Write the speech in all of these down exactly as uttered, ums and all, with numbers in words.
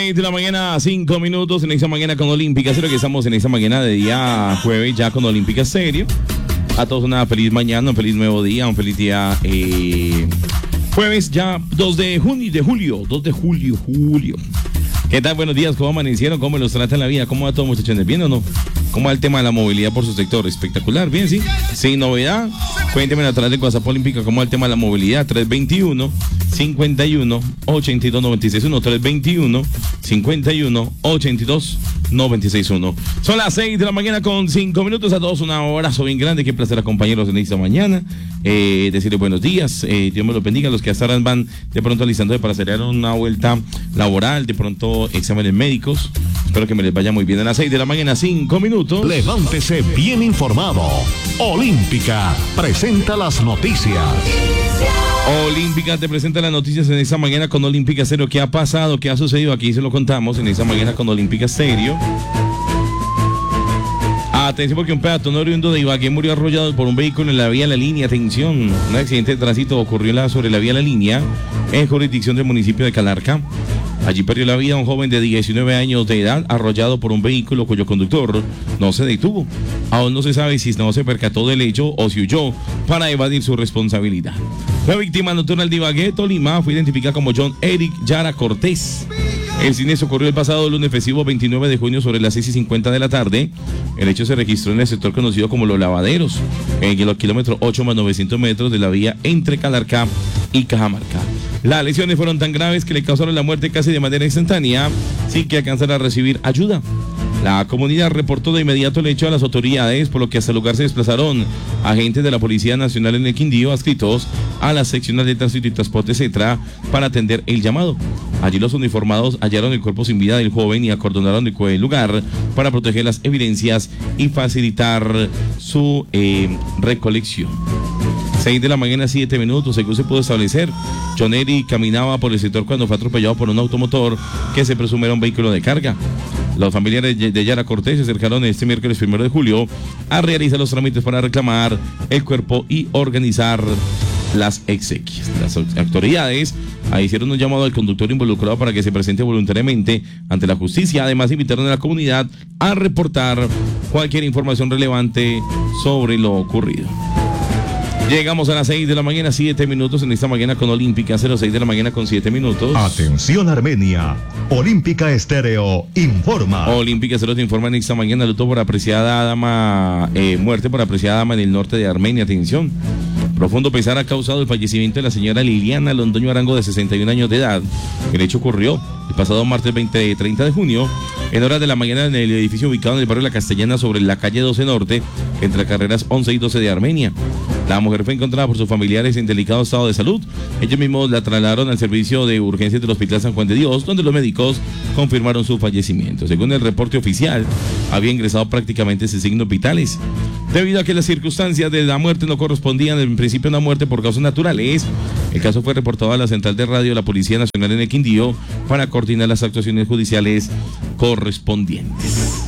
De la mañana, cinco minutos en esa mañana con Olímpica Serio, que estamos en esa mañana de día jueves ya con Olímpica Serio. A todos una feliz mañana, un feliz nuevo día, un feliz día eh, jueves ya dos de junio, de julio, dos de julio, julio. ¿Qué tal? Buenos días, ¿cómo amanecieron? ¿Cómo los trata la vida? ¿Cómo va todo, muchachos? ¿Bien o no? ¿Cómo va el tema de la movilidad por su sector? Espectacular, bien, sí. Sin novedad, cuéntenme a través de WhatsApp Olímpica cómo va el tema de la movilidad. tres veintiuno, cincuenta y uno, ochenta y dos, noventa y seis uno. tres veintiuno, cincuenta y uno, ochenta y dos, noventa y seis uno. Son las seis de la mañana con cinco minutos. A todos un abrazo bien grande. Qué placer acompañarlos en esta mañana. Eh, decirles buenos días. Eh, Dios me los bendiga. Los que hasta ahora van de pronto alistando para hacer una vuelta laboral, de pronto exámenes médicos. Espero que me les vaya muy bien. A las seis de la mañana, cinco minutos. Levántese bien informado. Olímpica presenta las noticias. Olímpica te presenta las noticias en esta mañana con Olímpica Serio. ¿Qué ha pasado? ¿Qué ha sucedido? Aquí se lo contamos en esta mañana con Olímpica Serio. Atención, porque un peatón oriundo de Ibagué murió arrollado por un vehículo en la vía La Línea. Atención, un accidente de tránsito ocurrió la, sobre la vía La Línea en jurisdicción del municipio de Calarca. Allí perdió la vida un joven de diecinueve años de edad arrollado por un vehículo cuyo conductor no se detuvo. Aún no se sabe si no se percató del hecho o si huyó para evadir su responsabilidad. La víctima nocturna de Ibagué, Tolima, fue identificada como John Eric Yara Cortés. El siniestro ocurrió el pasado lunes festivo veintinueve de junio sobre las seis y cincuenta de la tarde. El hecho se registró en el sector conocido como Los Lavaderos, en el kilómetro ocho más novecientos metros de la vía entre Calarcá y Cajamarca. Las lesiones fueron tan graves que le causaron la muerte casi de manera instantánea, sin que alcanzara a recibir ayuda. La comunidad reportó de inmediato el hecho a las autoridades, por lo que hasta el lugar se desplazaron agentes de la Policía Nacional en el Quindío, adscritos a las secciones de tránsito y transporte, etcétera, para atender el llamado. Allí los uniformados hallaron el cuerpo sin vida del joven y acordonaron el lugar para proteger las evidencias y facilitar su eh, recolección. seis de la mañana, siete minutos, según se pudo establecer, John Eri caminaba por el sector cuando fue atropellado por un automotor que se presume era un vehículo de carga. Los familiares de Yara Cortés se acercaron este miércoles primero de julio a realizar los trámites para reclamar el cuerpo y organizar las exequias. Las autoridades hicieron un llamado al conductor involucrado para que se presente voluntariamente ante la justicia. Además, invitaron a la comunidad a reportar cualquier información relevante sobre lo ocurrido. Llegamos a las seis de la mañana, siete minutos en esta mañana con Olímpica, cero seis de la mañana con siete minutos. Atención Armenia, Olímpica Estéreo informa. Olímpica Estéreo te informa en esta mañana, luto por apreciada dama, eh, muerte por apreciada dama en el norte de Armenia. Atención, profundo pesar ha causado el fallecimiento de la señora Liliana Londoño Arango, de sesenta y un años de edad. El hecho ocurrió el pasado martes veinte, treinta de junio, en horas de la mañana, en el edificio ubicado en el barrio La Castellana, sobre la calle doce Norte, entre carreras once y doce de Armenia. La mujer fue encontrada por sus familiares en delicado estado de salud. Ellos mismos la trasladaron al servicio de urgencias del Hospital San Juan de Dios, donde los médicos confirmaron su fallecimiento. Según el reporte oficial, había ingresado prácticamente sin signos vitales. Debido a que las circunstancias de la muerte no correspondían en principio a una muerte por causas naturales, el caso fue reportado a la central de radio de la Policía Nacional en el Quindío para coordinar las actuaciones judiciales correspondientes.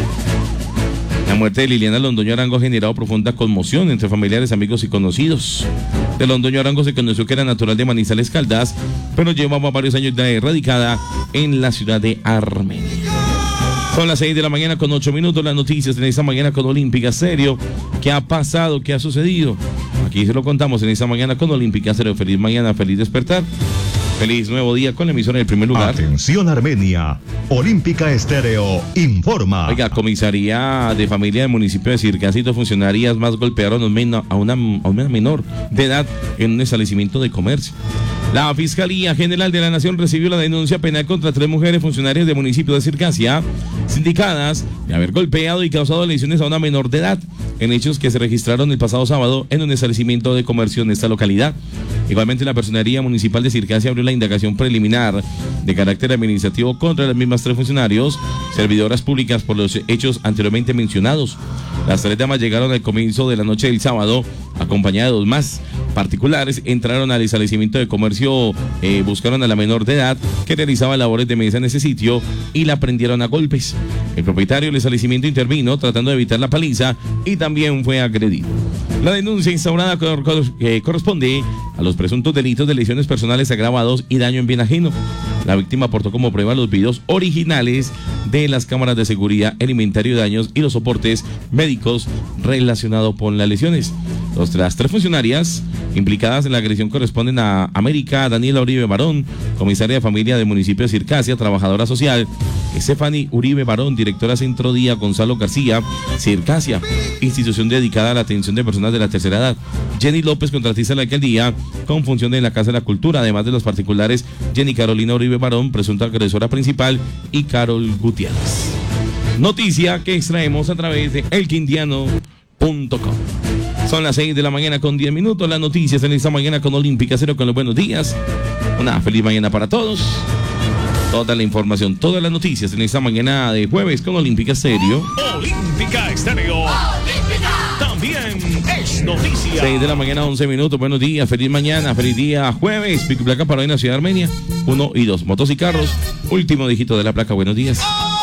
La muerte de Liliana Londoño Arango ha generado profunda conmoción entre familiares, amigos y conocidos. De Londoño Arango se conoció que era natural de Manizales, Caldas, pero llevaba varios años de radicada en la ciudad de Armenia. Son las seis de la mañana con ocho minutos, las noticias en esta mañana con Olímpica Serio. ¿Qué ha pasado? ¿Qué ha sucedido? Aquí se lo contamos en esta mañana con Olímpica Serio. Feliz mañana, feliz despertar. Feliz nuevo día con la emisora en el primer lugar. Atención Armenia, Olímpica Estéreo informa. Oiga, comisaría de familia del municipio de Circasi, dos funcionarias más golpearon a una, a una menor de edad en un establecimiento de comercio. La Fiscalía General de la Nación recibió la denuncia penal contra tres mujeres funcionarias del municipio de Circasia, sindicadas de haber golpeado y causado lesiones a una menor de edad, en hechos que se registraron el pasado sábado en un establecimiento de comercio en esta localidad. Igualmente, la Personería Municipal de Circasia abrió la indagación preliminar de carácter administrativo contra las mismas tres funcionarios, servidoras públicas, por los hechos anteriormente mencionados. Las tres damas llegaron al comienzo de la noche del sábado, acompañadas de dos más particulares, entraron al establecimiento de comercio, eh, buscaron a la menor de edad que realizaba labores de mesa en ese sitio y la prendieron a golpes. El propietario del establecimiento intervino tratando de evitar la paliza y también fue agredido. La denuncia instaurada cor- cor- eh, corresponde a los presuntos delitos de lesiones personales agravados y daño en bien ajeno. La víctima aportó como prueba los videos originales de las cámaras de seguridad, el inventario de daños y los soportes médicos relacionados con las lesiones. Los, las tres funcionarias implicadas en la agresión corresponden a América Daniela Uribe Barón, comisaria de familia del municipio de Circasia, trabajadora social; Stephanie Uribe Barón, directora Centro Día Gonzalo García, Circasia, institución dedicada a la atención de personas de la tercera edad; Jenny López, contratista de la alcaldía con función en la Casa de la Cultura, además de los particulares Jenny Carolina Uribe Barón, presunta agresora principal, y Carol Gutiérrez. Noticia que extraemos a través de elquindiano punto com. Son las seis de la mañana con diez minutos. Las noticias en esta mañana con Olímpica Estéreo, con los buenos días. Una feliz mañana para todos. Toda la información, todas las noticias en esta mañana de jueves con Olímpica Estéreo. Olímpica Estéreo. Olímpica. También es noticia. seis de la mañana, once minutos. Buenos días, feliz mañana, feliz día jueves. Pico y placa para hoy en la ciudad de Armenia. uno y dos, motos y carros. Último dígito de la placa. Buenos días.